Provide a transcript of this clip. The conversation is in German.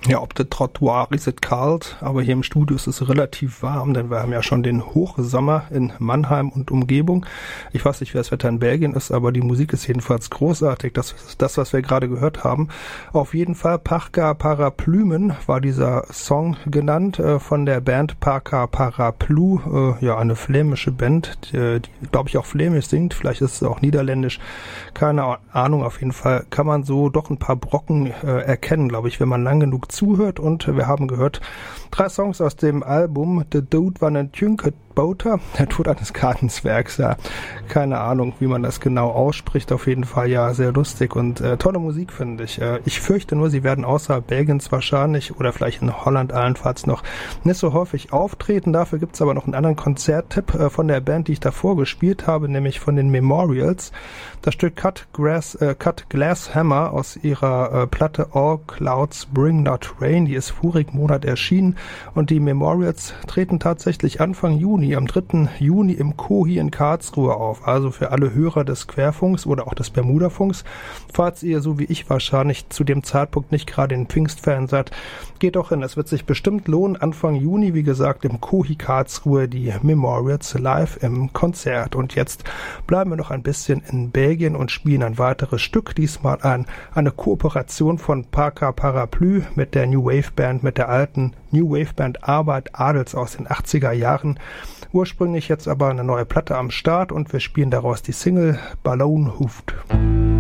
Ja, ob der Trottoir ist es kalt, aber hier im Studio ist es relativ warm, denn wir haben ja schon den Hochsommer in Mannheim und Umgebung. Ich weiß nicht, wie das Wetter in Belgien ist, aber die Musik ist jedenfalls großartig. Das ist das, was wir gerade gehört haben. Auf jeden Fall Parka Paraplumen war dieser Song genannt, von der Band Parka Paraplu, ja, eine flämische Band, die glaube ich auch flämisch singt, vielleicht ist es auch niederländisch, keine Ahnung, auf jeden Fall kann man so doch ein paar Brocken erkennen, glaube ich, wenn man lang genug zuhört, und wir haben gehört 3 Songs aus dem Album The Dude van een Tjunket Bouter, der Tod eines Gartenzwergs, ja, keine Ahnung, wie man das genau ausspricht, auf jeden Fall ja sehr lustig und tolle Musik, finde ich. Ich fürchte nur, sie werden außerhalb Belgiens wahrscheinlich oder vielleicht in Holland allenfalls noch nicht so häufig auftreten. Dafür gibt's aber noch einen anderen Konzerttipp von der Band, die ich davor gespielt habe, nämlich von den Memorials. Das Stück Cut Glass Hammer aus ihrer Platte All Clouds Bring Not Rain, die ist vorigen Monat erschienen, und die Memorials treten tatsächlich Anfang Juni, am 3. Juni im Kohi in Karlsruhe auf. Also für alle Hörer des Querfunks oder auch des Bermudafunks, falls ihr so wie ich wahrscheinlich zu dem Zeitpunkt nicht gerade ein Pfingstfan seid, geht doch hin. Es wird sich bestimmt lohnen. Anfang Juni, wie gesagt, im Kohi Karlsruhe die Memorials live im Konzert. Und jetzt bleiben wir noch ein bisschen in Belgien und spielen ein weiteres Stück. Diesmal eine Kooperation von Parka Paraplu mit der New Wave Band, mit der alten New Wave Band Arbeit Adels aus den 80er Jahren. Ursprünglich jetzt aber eine neue Platte am Start, und wir spielen daraus die Single Balloon Hoofed.